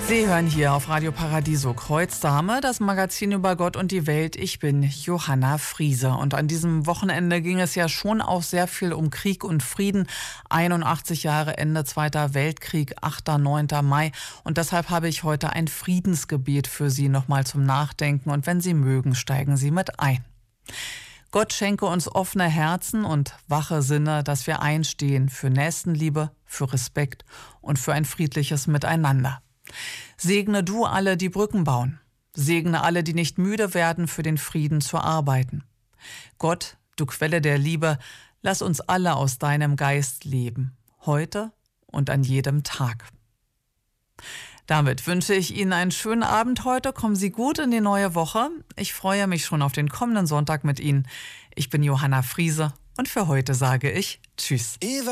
Sie hören hier auf Radio Paradiso Kreuzdame, das Magazin über Gott und die Welt. Ich bin Johanna Friese und an diesem Wochenende ging es ja schon auch sehr viel um Krieg und Frieden. 81 Jahre Ende Zweiter Weltkrieg, 8. 9. Mai und deshalb habe ich heute ein Friedensgebet für Sie nochmal zum Nachdenken und wenn Sie mögen, steigen Sie mit ein. Gott schenke uns offene Herzen und wache Sinne, dass wir einstehen für Nächstenliebe, für Respekt und für ein friedliches Miteinander. Segne du alle, die Brücken bauen. Segne alle, die nicht müde werden, für den Frieden zu arbeiten. Gott, du Quelle der Liebe, lass uns alle aus deinem Geist leben, heute und an jedem Tag. Damit wünsche ich Ihnen einen schönen Abend heute. Kommen Sie gut in die neue Woche. Ich freue mich schon auf den kommenden Sonntag mit Ihnen. Ich bin Johanna Friese und für heute sage ich Tschüss.